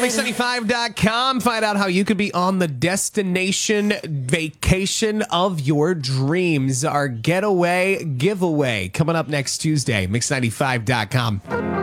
Mix95.com. Find out how you could be on the destination vacation of your dreams. Our getaway giveaway coming up next Tuesday. Mix95.com.